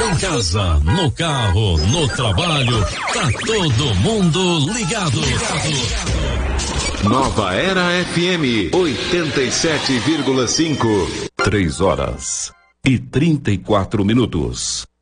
Em casa, no carro, no trabalho, tá todo mundo ligado. Nova Era FM 87,5. 3 horas e 34 minutos.